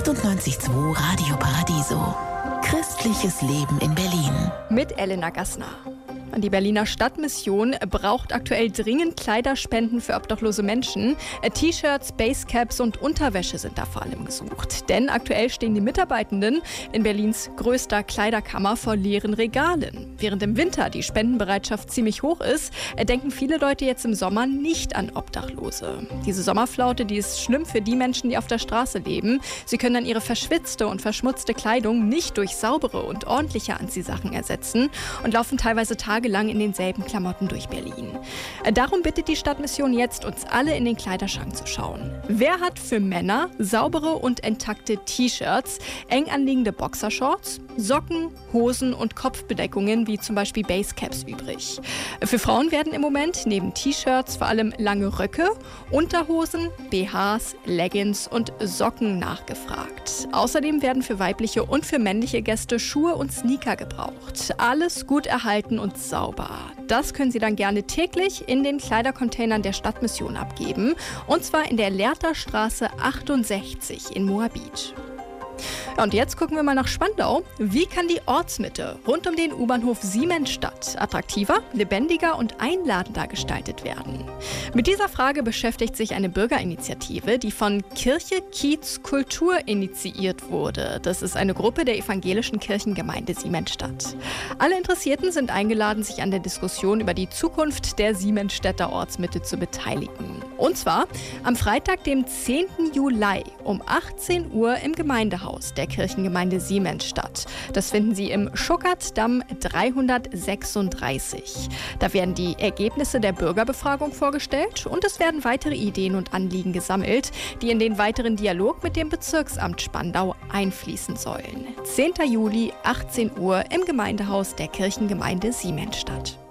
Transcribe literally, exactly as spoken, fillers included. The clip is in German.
achtundneunzig Komma zwei Radio Paradiso. Christliches Leben in Berlin. Mit Elena Gassner. Die Berliner Stadtmission braucht aktuell dringend Kleiderspenden für obdachlose Menschen. T-Shirts, Basecaps und Unterwäsche sind da vor allem gesucht. Denn aktuell stehen die Mitarbeitenden in Berlins größter Kleiderkammer vor leeren Regalen. Während im Winter die Spendenbereitschaft ziemlich hoch ist, denken viele Leute jetzt im Sommer nicht an Obdachlose. Diese Sommerflaute, die ist schlimm für die Menschen, die auf der Straße leben. Sie können dann ihre verschwitzte und verschmutzte Kleidung nicht durch saubere und ordentliche Anziehsachen ersetzen und laufen teilweise Tage lang in denselben Klamotten durch Berlin. Darum bittet die Stadtmission jetzt, uns alle in den Kleiderschrank zu schauen. Wer hat für Männer saubere und intakte T-Shirts, eng anliegende Boxershorts, Socken, Hosen und Kopfbedeckungen wie zum Beispiel Basecaps übrig? Für Frauen werden im Moment neben T-Shirts vor allem lange Röcke, Unterhosen, B Hs, Leggings und Socken nachgefragt. Außerdem werden für weibliche und für männliche Gäste Schuhe und Sneaker gebraucht. Alles gut erhalten und sauber. Das können Sie dann gerne täglich in den Kleidercontainern der Stadtmission abgeben. Und zwar in der Lehrter Straße achtundsechzig in Moabit. Und jetzt gucken wir mal nach Spandau. Wie kann die Ortsmitte rund um den U-Bahnhof Siemensstadt attraktiver, lebendiger und einladender gestaltet werden? Mit dieser Frage beschäftigt sich eine Bürgerinitiative, die von Kirche, Kiez, Kultur initiiert wurde. Das ist eine Gruppe der evangelischen Kirchengemeinde Siemensstadt. Alle Interessierten sind eingeladen, sich an der Diskussion über die Zukunft der Siemensstädter Ortsmitte zu beteiligen. Und zwar am Freitag, dem zehnten Juli um achtzehn Uhr im Gemeindehaus der Kirchengemeinde Siemensstadt. Das finden Sie im Schuckertdamm dreihundertsechsunddreißig. Da werden die Ergebnisse der Bürgerbefragung vorgestellt und es werden weitere Ideen und Anliegen gesammelt, die in den weiteren Dialog mit dem Bezirksamt Spandau einfließen sollen. zehnten Juli, achtzehn Uhr im Gemeindehaus der Kirchengemeinde Siemensstadt.